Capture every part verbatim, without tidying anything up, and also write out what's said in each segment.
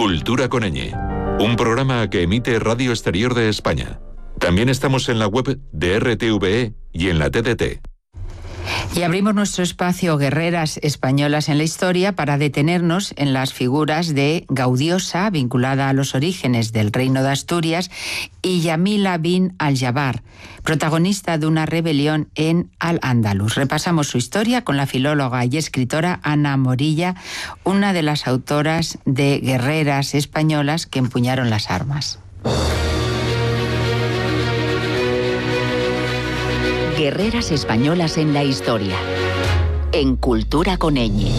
Cultura con ñ, un programa que emite Radio Exterior de España. También estamos en la web de R T V E y en la T D T. Y abrimos nuestro espacio Guerreras Españolas en la Historia para detenernos en las figuras de Gaudiosa, vinculada a los orígenes del Reino de Asturias, y Yamila bin al-Jabbar, protagonista de una rebelión en Al-Ándalus. Repasamos su historia con la filóloga y escritora Ana Morilla, una de las autoras de Guerreras Españolas que empuñaron las armas. Guerreras Españolas en la Historia, en Cultura con ñ.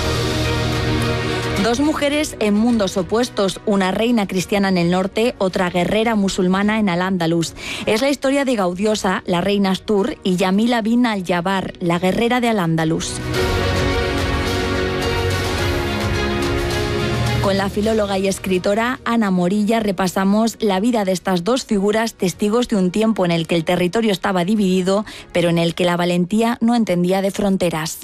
Dos mujeres en mundos opuestos, una reina cristiana en el norte, otra guerrera musulmana en Al-Ándalus. Es la historia de Gaudiosa, la reina Astur, y Yamila bin al-Jabbar, la guerrera de Al-Ándalus. Con la filóloga y escritora Ana Morilla repasamos la vida de estas dos figuras, testigos de un tiempo en el que el territorio estaba dividido, pero en el que la valentía no entendía de fronteras.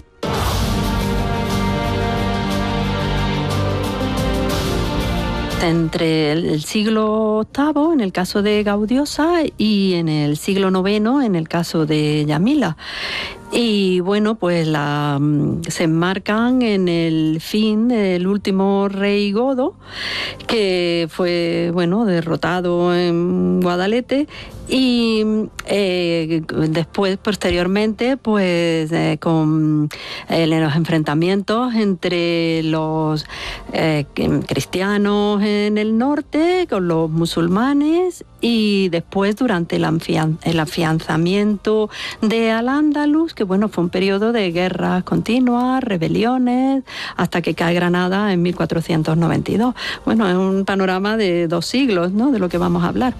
Entre el siglo octavo, en el caso de Gaudiosa, y en el siglo noveno, en el caso de Yamila. Y bueno, pues la, se enmarcan en el fin del último rey godo, que fue, bueno, derrotado en Guadalete, y eh, después, posteriormente, pues eh, con eh, los enfrentamientos entre los eh, cristianos en el norte con los musulmanes, y después durante el, afian- el afianzamiento de Al-Ándalus, que bueno, fue un periodo de guerras continuas, rebeliones, hasta que cae Granada en mil cuatrocientos noventa y dos. Bueno, es un panorama de dos siglos, ¿no?, de lo que vamos a hablar.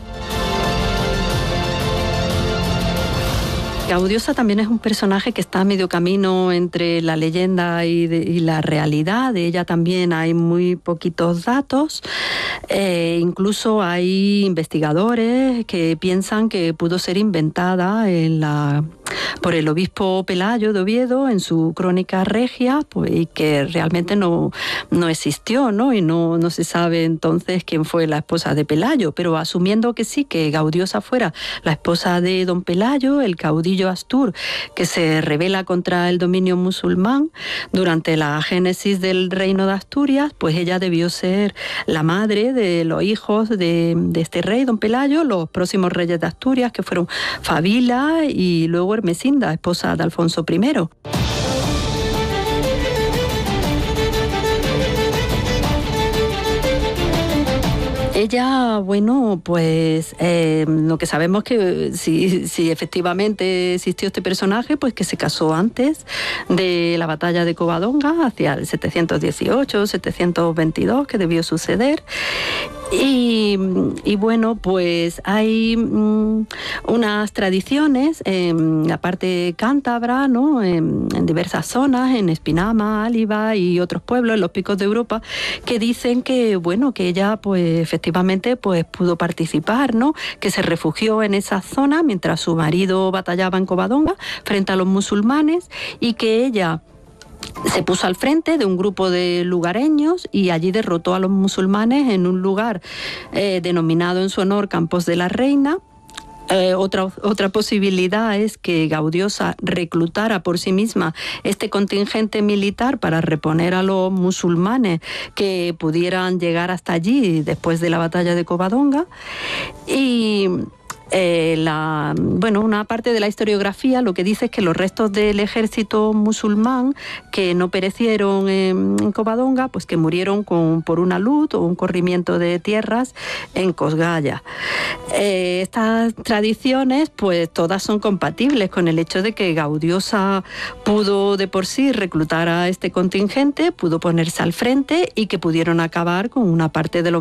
Gaudiosa también es un personaje que está a medio camino entre la leyenda y, de, y la realidad. De ella también hay muy poquitos datos. Eh, incluso hay investigadores que piensan que pudo ser inventada en la, por el obispo Pelayo de Oviedo en su Crónica Regia, pues, y que realmente no, no existió, ¿no? Y no, no se sabe entonces quién fue la esposa de Pelayo. Pero asumiendo que sí, que Gaudiosa fuera la esposa de don Pelayo, el caudillo Astur, que se rebela contra el dominio musulmán durante la génesis del reino de Asturias, pues ella debió ser la madre de los hijos de, de este rey, don Pelayo, los próximos reyes de Asturias, que fueron Fabila y luego Ermesinda, esposa de Alfonso primero. Ella, bueno, pues eh, lo que sabemos que si, si efectivamente existió este personaje, pues que se casó antes de la batalla de Covadonga, hacia el setecientos dieciocho, setecientos veintidós, que debió suceder. Y, y bueno, pues hay mmm, unas tradiciones en la parte cántabra, ¿no?, en, en diversas zonas, en Espinama, Áliva y otros pueblos, en los picos de Europa, que dicen que, bueno, que ella pues efectivamente pues pudo participar, ¿no?, que se refugió en esa zona mientras su marido batallaba en Covadonga frente a los musulmanes, y que ella se puso al frente de un grupo de lugareños y allí derrotó a los musulmanes en un lugar eh, denominado en su honor Campos de la Reina. Eh, otra, otra posibilidad es que Gaudiosa reclutara por sí misma este contingente militar para reponer a los musulmanes que pudieran llegar hasta allí después de la batalla de Covadonga. Y Eh, la, bueno, una parte de la historiografía lo que dice es que los restos del ejército musulmán que no perecieron en, en Covadonga, pues que murieron con, por una luz o un corrimiento de tierras en Cosgalla. Eh, estas tradiciones, pues todas son compatibles con el hecho de que Gaudiosa pudo de por sí reclutar a este contingente, pudo ponerse al frente y que pudieron acabar con una parte de los